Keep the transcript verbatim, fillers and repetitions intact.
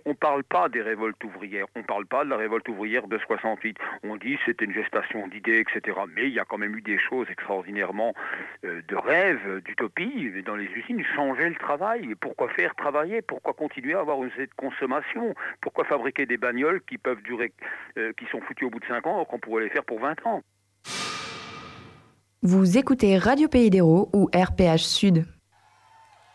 On ne parle pas des révoltes ouvrières, on ne parle pas de la révolte ouvrière de soixante-huit. On dit que c'était une gestation d'idées, et cetera. Mais il y a quand même eu des choses extraordinairement euh, de rêves, d'utopie. Dans les usines, changer le travail. Et pourquoi faire travailler? Pourquoi continuer à avoir une cette consommation? Pourquoi fabriquer des bagnoles qui peuvent durer, euh, qui sont foutues au bout de cinq ans, alors qu'on pourrait les faire pour vingt ans? Vous écoutez Radio Pays d'Hérault ou R P H Sud.